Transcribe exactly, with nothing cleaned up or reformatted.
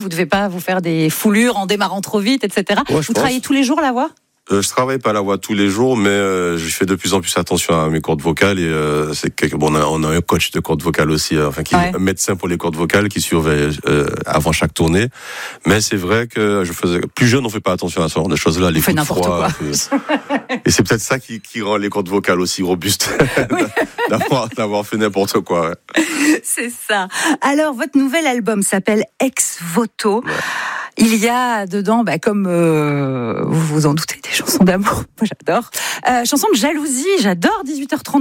vous devez pas vous faire des foulures en démarrant trop vite, et cetera. Ouais, vous pense. travaillez tous les jours la voix ? Euh, je travaille pas la voix tous les jours, mais euh, je fais de plus en plus attention à mes cordes vocales et euh, c'est que bon, on a, on a un coach de cordes vocales aussi, euh, enfin qui Ouais. est un médecin pour les cordes vocales qui surveille euh, avant chaque tournée. Mais c'est vrai que je faisais plus jeune, on fait pas attention à ce genre de choses-là, les On fait coups de n'importe froid. quoi. euh, et c'est peut-être ça qui, qui rend les cordes vocales aussi robustes, Oui. d'avoir, d'avoir fait n'importe quoi. Ouais. C'est ça. Alors, votre nouvel album s'appelle Ex Voto. Ouais. Il y a dedans, bah, comme euh, vous vous en doutez, des chansons d'amour. Moi, j'adore. Euh, chansons de jalousie, j'adore. dix-huit heures trente.